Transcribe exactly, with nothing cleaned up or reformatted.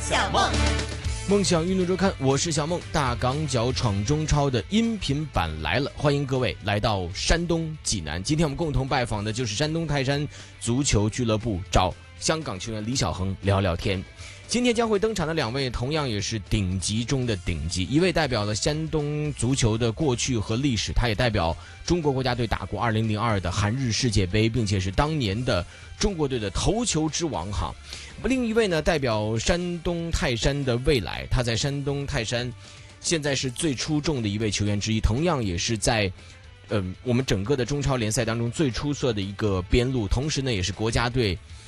小梦。 梦想运动周刊，我是小梦。大港脚闯中超的音频版来了，欢迎各位来到山东济南。今天我们共同拜访的就是山东泰山足球俱乐部，找香港球员李小恒聊聊天。今天将会登场的两位同样也是顶级中的顶级，一位代表了山东足球的过去和历史，他也代表中国国家队打过二零零二的韩日世界杯，并且是当年的中国队的头球之王哈。另一位呢，代表山东泰山的未来，他在山东泰山现在是最出众的一位球员之一，同样也是在呃我们整个的中超联赛当中最出色的一个边路，同时呢也是国家队